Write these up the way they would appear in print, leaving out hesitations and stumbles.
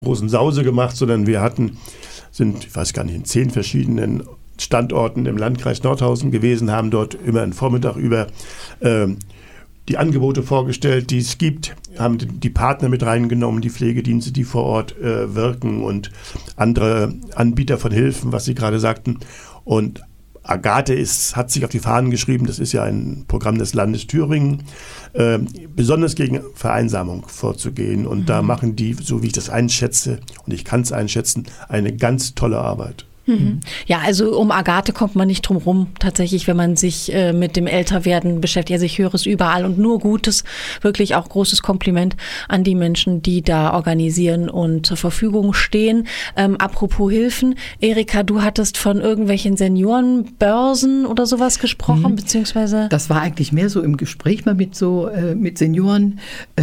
großen Sause gemacht, sondern sind, ich weiß gar nicht, in 10 verschiedenen Standorten im Landkreis Nordhausen gewesen, haben dort immer einen Vormittag über die Angebote vorgestellt, die es gibt, haben die Partner mit reingenommen, die Pflegedienste, die vor Ort wirken und andere Anbieter von Hilfen, was Sie gerade sagten. Und Agathe hat sich auf die Fahnen geschrieben, das ist ja ein Programm des Landes Thüringen, besonders gegen Vereinsamung vorzugehen. Und da machen die, so wie ich das einschätze, und ich kann es einschätzen, eine ganz tolle Arbeit. Ja, also um Agathe kommt man nicht drum rum, tatsächlich, wenn man sich mit dem Älterwerden beschäftigt. Also ich höre es überall und nur Gutes, wirklich auch großes Kompliment an die Menschen, die da organisieren und zur Verfügung stehen. Apropos Hilfen, Erika, du hattest von irgendwelchen Seniorenbörsen oder sowas gesprochen, beziehungsweise? Das war eigentlich mehr so im Gespräch mal mit Senioren,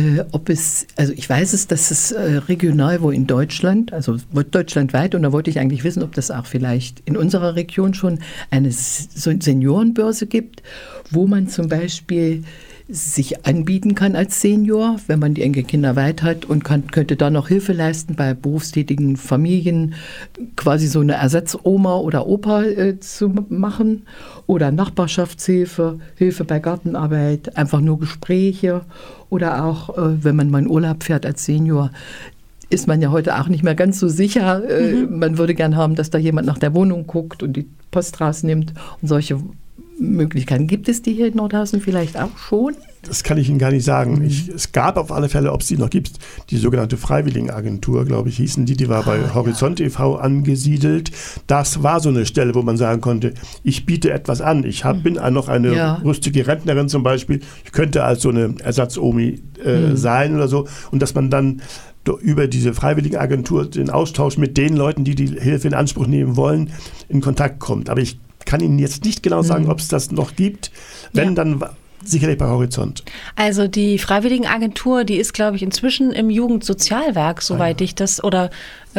also ich weiß es, dass es regional wo in Deutschland, also deutschlandweit, und da wollte ich eigentlich wissen, ob das auch vielleicht in unserer Region schon eine Seniorenbörse gibt, wo man zum Beispiel sich anbieten kann als Senior, wenn man die Enkelkinder weit hat und könnte da noch Hilfe leisten bei berufstätigen Familien, quasi so eine Ersatzoma oder Opa zu machen oder Nachbarschaftshilfe, Hilfe bei Gartenarbeit, einfach nur Gespräche oder auch, wenn man mal in Urlaub fährt als Senior, ist man ja heute auch nicht mehr ganz so sicher. Man würde gern haben, dass da jemand nach der Wohnung guckt und die Post rausnimmt und solche Möglichkeiten. Gibt es die hier in Nordhausen vielleicht auch schon? Das kann ich Ihnen gar nicht sagen. Es gab auf alle Fälle, ob es die noch gibt, die sogenannte Freiwilligenagentur, glaube ich, hießen die war bei Horizont e.V. angesiedelt. Das war so eine Stelle, wo man sagen konnte, ich biete etwas an. Ich bin noch eine rüstige Rentnerin zum Beispiel. Ich könnte als so eine Ersatzomi sein oder so. Und dass man dann über diese Freiwilligenagentur den Austausch mit den Leuten, die die Hilfe in Anspruch nehmen wollen, in Kontakt kommt. Aber ich kann Ihnen jetzt nicht genau sagen, ob es das noch gibt. Wenn, dann sicherlich bei Horizont. Also die Freiwilligenagentur, die ist, glaube ich, inzwischen im Jugendsozialwerk, soweit ich das, oder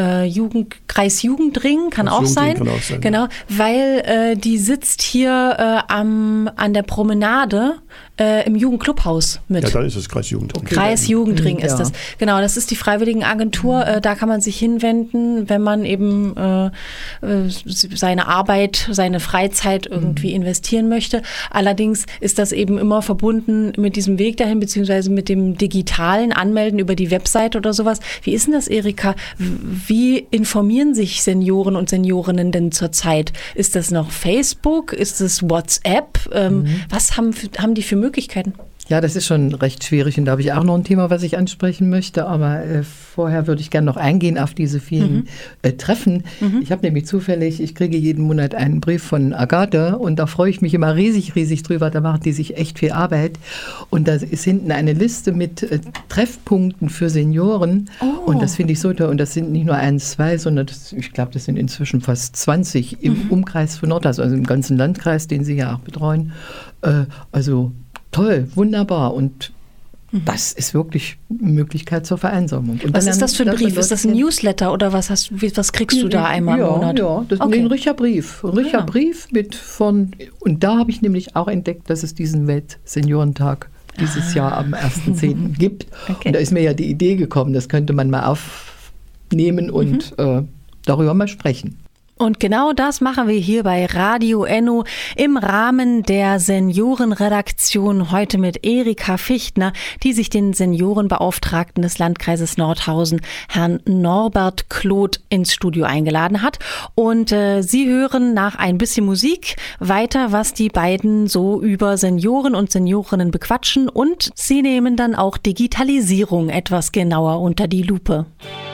Kreis Jugendring, kann auch sein. Genau, weil die sitzt hier an der Promenade im Jugendclubhaus mit. Ja, dann ist es Kreis Jugendring. Okay. Kreis Jugendring ist das. Genau, das ist die Freiwilligenagentur. Da kann man sich hinwenden, wenn man eben seine Arbeit, seine Freizeit irgendwie investieren möchte. Allerdings ist das eben immer verbunden mit diesem Weg dahin, beziehungsweise mit dem digitalen Anmelden über die Website oder sowas. Wie ist denn das, Erika? Wie informieren sich Senioren und Seniorinnen denn zurzeit? Ist das noch Facebook? Ist es WhatsApp? Was haben die für Möglichkeiten? Ja, das ist schon recht schwierig und da habe ich auch noch ein Thema, was ich ansprechen möchte, aber vorher würde ich gerne noch eingehen auf diese vielen Treffen. Ich habe nämlich zufällig, ich kriege jeden Monat einen Brief von Agathe und da freue ich mich immer riesig drüber, da machen die sich echt viel Arbeit und da ist hinten eine Liste mit Treffpunkten für Senioren und das finde ich so toll und das sind nicht nur 1, 2, sondern ich glaube, das sind inzwischen fast 20 im Umkreis von Nordhausen, also im ganzen Landkreis, den Sie ja auch betreuen, also toll, wunderbar und das ist wirklich eine Möglichkeit zur Vereinsamung. Und was ist das für ein Brief? Ist das ein Newsletter oder was kriegst du da einmal im Monat? Ja, das ist ein richtiger Brief. Ein richtiger Brief und da habe ich nämlich auch entdeckt, dass es diesen Weltseniorentag dieses Jahr am 1.10. gibt. Okay. Und da ist mir ja die Idee gekommen, das könnte man mal aufnehmen und darüber mal sprechen. Und genau das machen wir hier bei Radio Enno im Rahmen der Seniorenredaktion heute mit Erika Fichtner, die sich den Seniorenbeauftragten des Landkreises Nordhausen, Herrn Norbert Kloth, ins Studio eingeladen hat. Und Sie hören nach ein bisschen Musik weiter, was die beiden so über Senioren und Seniorinnen bequatschen. Und sie nehmen dann auch Digitalisierung etwas genauer unter die Lupe.